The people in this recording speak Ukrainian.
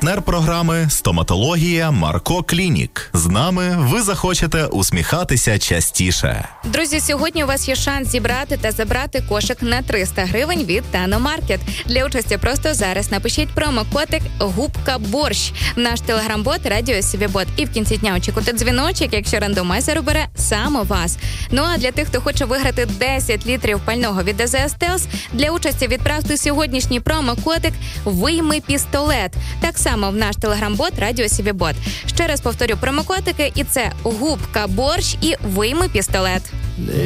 Партнер програми «Стоматологія Марко Клінік». З нами ви захочете усміхатися частіше. Друзі, сьогодні у вас є шанс зібрати та забрати кошик на 300 гривень від Тано-Маркет. Для участі просто зараз напишіть промокодик «Губка борщ» в наш телеграм-бот «Радіо Сівібот». І в кінці дня очікуйте дзвіночок, якщо рандомайзер обере саме вас. Ну а для тих, хто хоче виграти 10 літрів пального від АЗС Телс, для участі відправте сьогоднішній промокодик «Вийми пістолет». Так само в наш телеграм-бот «Радіо Сівібот». Ще раз повторю промокодики, і це «Губка борщ» і «Вийми пістолет».